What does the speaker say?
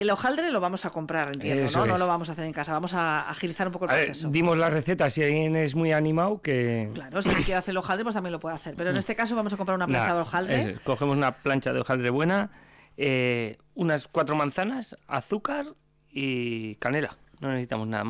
El hojaldre lo vamos a comprar, entiendo, Eso ¿no? No es. lo vamos a hacer en casa, vamos a agilizar un poco el proceso. Dimos la receta, si alguien es muy animado, que... Claro, si alguien quiere hacer el hojaldre, pues también lo puede hacer. Pero en este caso vamos a comprar una plancha de hojaldre. Cogemos una plancha de hojaldre buena, unas 4 manzanas, azúcar y canela. No necesitamos nada más.